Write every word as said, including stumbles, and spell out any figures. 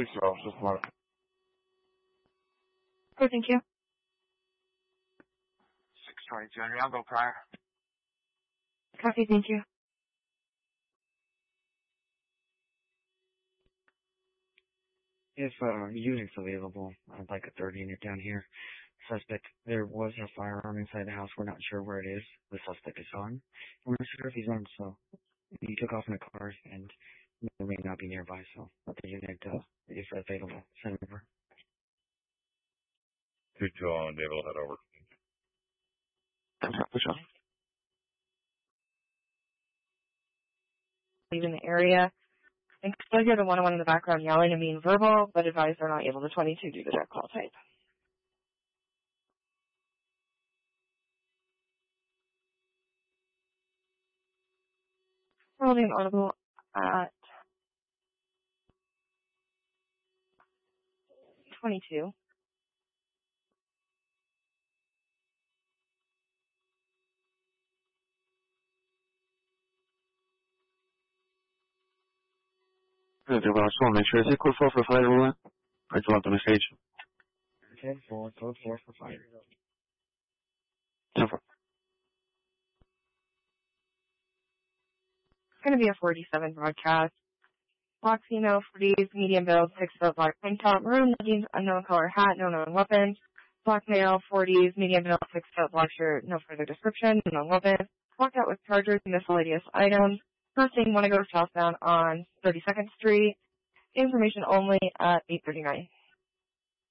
six zero, just mark. Oh, thank you. six twenty-two hundred, I'll go prior. Copy, thank you. If uh, units available, I'd like a third unit down here. Suspect, there was a firearm inside the house. We're not sure where it is. The suspect is armed. We're not sure if he's armed, so he took off in a car and may not be nearby. So let the unit, uh, if available, send over. two two on David, will head over. Push on. Leaving the area. I can still hear the one oh one in the background yelling and being verbal, but advise they're not able to twenty-two due to their call type. Holding audible at twenty-two. Good, well, I just want to make sure. Is it code four for fire roulette? I just want the message. Code four, code four for fire. ten four. It's going to be a forty-seven broadcast. Black female, forties, medium build, six foot black tank top, maroon leggings, unknown color hat, no known weapons. Black male, forties, medium build, six foot black shirt, no further description, no known weapons. Walked out with chargers and miscellaneous items. First thing, want to go southbound on thirty-second Street. Information only at eight thirty-nine.